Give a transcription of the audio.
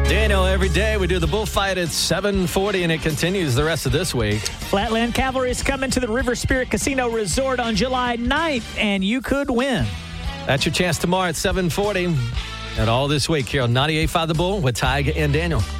Daniel, every day we do the bullfight at 7:40, and it continues the rest of this week. Flatland Cavalry is coming to the River Spirit Casino Resort on July 9th, and you could win. That's your chance tomorrow at 7:40. And all this week here on 98.5 The Bull with Tig and Daniel.